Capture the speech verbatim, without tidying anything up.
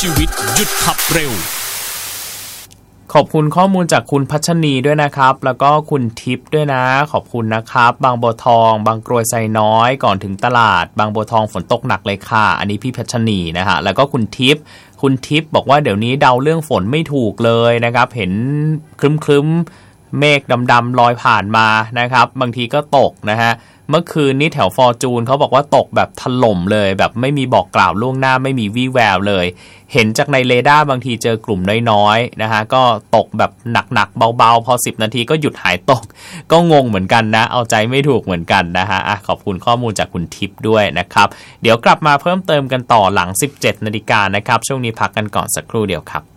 ชีวิตหยุดขับเร็วขอบคุณข้อมูลจากคุณพัชนีด้วยนะครับแล้วก็คุณทิพย์ด้วยนะขอบคุณนะครับบางบัวทองบางกรวยไซน้อยก่อนถึงตลาดบางบัวทองฝนตกหนักเลยค่ะอันนี้พี่พัชนีนะฮะแล้วก็คุณทิพย์คุณทิพย์บอกว่าเดี๋ยวนี้เดาเรื่องฝนไม่ถูกเลยนะครับเห็นครึ้มๆเมฆดำๆลอยผ่านมานะครับบางทีก็ตกนะฮะเมื่อคืนนี้แถวฟอร์จูนเขาบอกว่าตกแบบถล่มเลยแบบไม่มีบอกกล่าวล่วงหน้าไม่มีวี่แววเลยเห็นจากในเรดาร์บางทีเจอกลุ่มน้อยๆนะฮะก็ตกแบบหนักๆเบาๆพอสิบนาทีก็หยุดหายตกก็งงเหมือนกันนะเอาใจไม่ถูกเหมือนกันนะฮะอ่ะขอบคุณข้อมูลจากคุณทิพย์ด้วยนะครับเดี๋ยวกลับมาเพิ่มเติมกันต่อหลัง สิบเจ็ดนาฬิกานะครับช่วงนี้พักกันก่อนสักครู่เดียวครับ